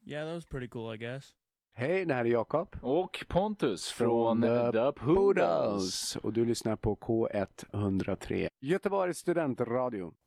Yeah, that was pretty cool, I guess. Hej, det här är Jakob. Och Pontus från The Poodles. Och du lyssnar på K103. Göteborgs studentradio.